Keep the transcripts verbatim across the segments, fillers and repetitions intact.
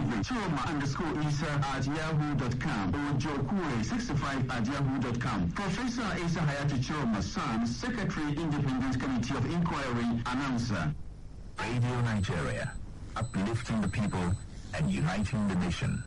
simply Choma underscore Isa at yahoo dot com or Jokure sixty-five at yahoo dot com. Professor Isa Hayatu Choma, son, Secretary, Independent Committee of Inquiry, announcer. Radio Nigeria, uplifting the people and uniting the nation.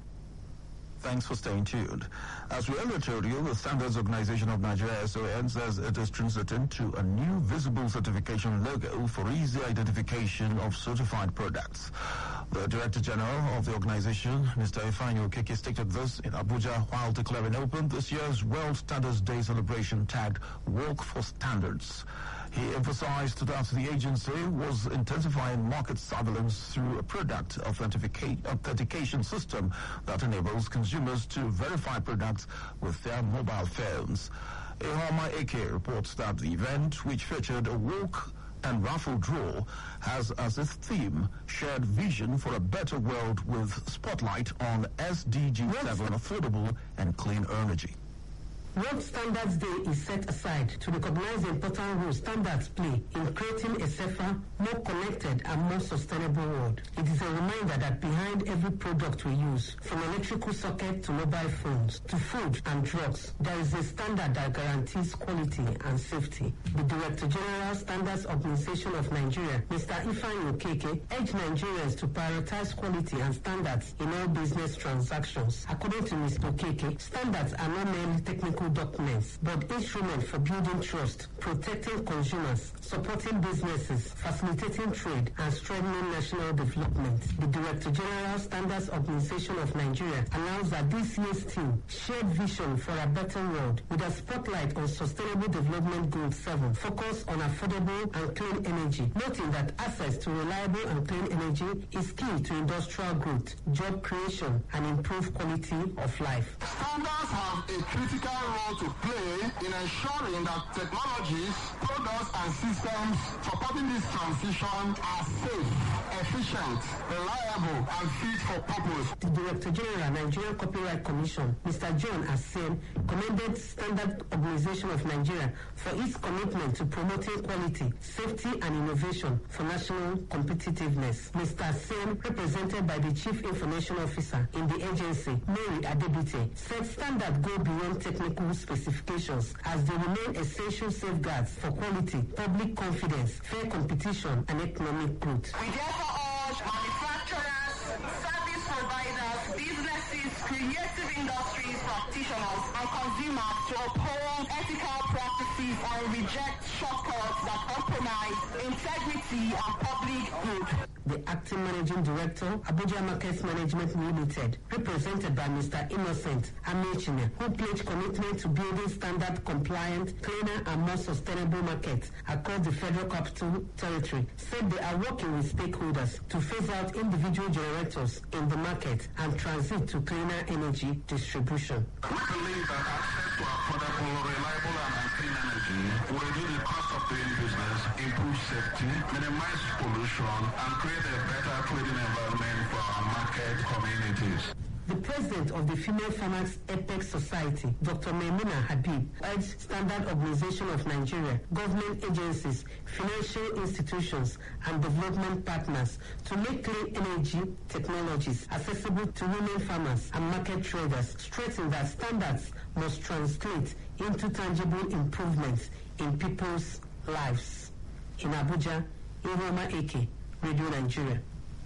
Thanks for staying tuned. As we earlier told you, the Standards Organization of Nigeria, S O N, says it is transiting to a new visible certification logo for easy identification of certified products. The Director General of the organization, Mister Ifeanyi Okeke, stated this in Abuja while declaring open this year's World Standards Day celebration tagged Work for Standards. He emphasized that the agency was intensifying market surveillance through a product authentication, authentication system that enables consumers to verify products with their mobile phones. Ihoma Eke reports that the event, which featured a walk and raffle draw, has as its theme shared vision for a better world with spotlight on S D G seven, affordable and clean energy. World Standards Day is set aside to recognize the important role standards play in creating a safer, more connected and more sustainable world. It is a reminder that behind every product we use, from electrical socket to mobile phones to food and drugs, there is a standard that guarantees quality and safety. The Director General Standards Organization of Nigeria, Mister Ifeanyi Okeke, urged Nigerians to prioritize quality and standards in all business transactions. According to Mister Okeke, standards are not merely technical documents, but instruments for building trust, protecting consumers, supporting businesses, facilitating trade, and strengthening national development. The Director General Standards Organization of Nigeria announced that this year's theme, Shared Vision for a Better World, with a spotlight on Sustainable Development Goal seven, focus on affordable and clean energy, noting that access to reliable and clean energy is key to industrial growth, job creation, and improved quality of life. Standards have a critical role to play in ensuring that technologies, products, and systems supporting this transition are safe, efficient, reliable, and fit for purpose. The Director General, Nigerian Copyright Commission, Mister John Asen, commended Standard Organization of Nigeria for its commitment to promoting quality, safety, and innovation for national competitiveness. Mister Asen, represented by the Chief Information Officer in the agency, Mary Adebite, said standards go beyond technical specifications as they remain essential safeguards for quality, public confidence, fair competition, and economic growth. We therefore urge manufacturers, service providers, businesses, creative industries, practitioners, and consumers to uphold ethical practices and reject shortcuts that compromise integrity and public good. The acting managing director, Abuja Markets Management Limited, represented by Mister Innocent Amechine, who pledged commitment to building standard-compliant, cleaner, and more sustainable markets across the Federal Capital Territory, said they are working with stakeholders to phase out individual generators in the market and transit to cleaner energy distribution. We believe that access to affordable, reliable, and clean energy will reduce the cost of doing business, improve safety, minimize pollution, and create a better trading environment for our market communities. The president of the Female Farmers Apex Society, Doctor Maimuna Habib, urged Standard Organization of Nigeria, government agencies, financial institutions, and development partners to make clean energy technologies accessible to women farmers and market traders, stressing that standards must translate into tangible improvements in people's lives. In Abuja, Ihoma Eke, Radio Nigeria.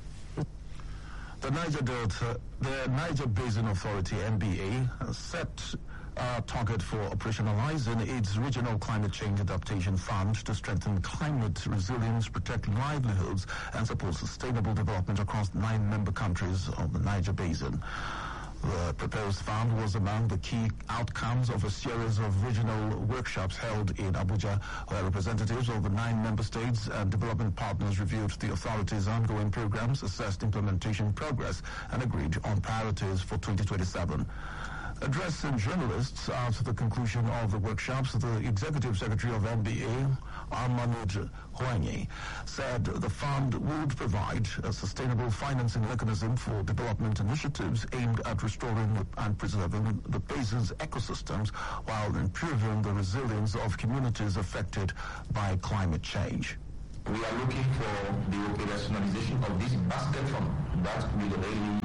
The Niger Delta, the Niger Basin Authority, N B A, has set a target for operationalizing its regional climate change adaptation fund to strengthen climate resilience, protect livelihoods, and support sustainable development across nine member countries of the Niger Basin. The proposed fund was among the key outcomes of a series of regional workshops held in Abuja, where representatives of the nine member states and development partners reviewed the authority's ongoing programs, assessed implementation progress, and agreed on priorities for twenty twenty-seven. Addressing journalists after the conclusion of the workshops, the Executive Secretary of N B A, Armanud Hoanyi, said the fund would provide a sustainable financing mechanism for development initiatives aimed at restoring and preserving the basin's ecosystems while improving the resilience of communities affected by climate change. We are looking for the operationalization of this basket fund that will really